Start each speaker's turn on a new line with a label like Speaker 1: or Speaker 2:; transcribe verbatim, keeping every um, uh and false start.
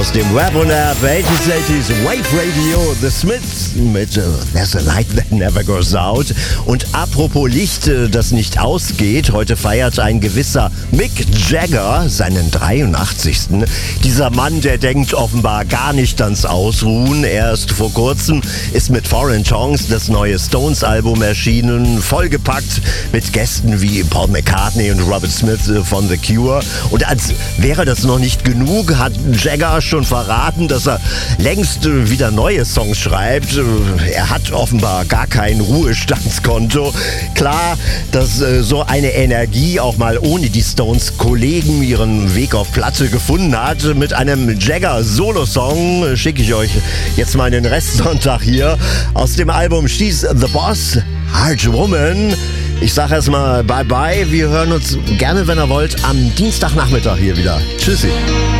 Speaker 1: Aus dem Web und App achtzig Wave Radio, The Smiths mit uh, There's a Light That Never Goes Out. Und apropos Licht, das nicht ausgeht, heute feiert ein gewisser Mick Jagger seinen dreiundachtzigsten Dieser Mann, der denkt offenbar gar nicht ans Ausruhen. Erst vor kurzem ist mit Foreign Tongues das neue Stones-Album erschienen, vollgepackt mit Gästen wie Paul McCartney und Robert Smith von The Cure. Und als wäre das noch nicht genug, hat Jagger schon verraten, dass er längst wieder neue Songs schreibt. Er hat offenbar gar kein Ruhestandskonto. Klar, dass so eine Energie auch mal ohne die Stones-Kollegen ihren Weg auf Platte gefunden hat. Mit einem Jagger-Solo-Song schicke ich euch jetzt mal den Restsonntag hier aus dem Album She's the Boss, Hard Woman. Ich sage erstmal Bye-Bye. Wir hören uns gerne, wenn ihr wollt, am Dienstagnachmittag hier wieder. Tschüssi.